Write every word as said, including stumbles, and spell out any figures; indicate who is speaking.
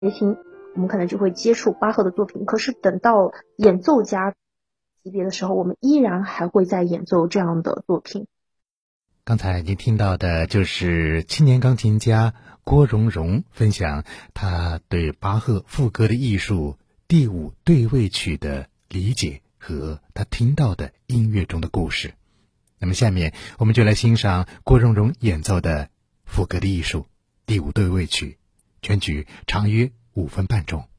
Speaker 1: 学琴，我们可能就会接触巴赫的作品。可是等到演奏家级别的时候，我们依然还会在演奏这样的作品。
Speaker 2: 刚才您听到的就是青年钢琴家郭荣荣分享他对巴赫赋格的艺术第五对位曲的理解和他听到的音乐中的故事。那么下面我们就来欣赏郭荣荣演奏的赋格的艺术第五对位曲，全曲长约五分半钟。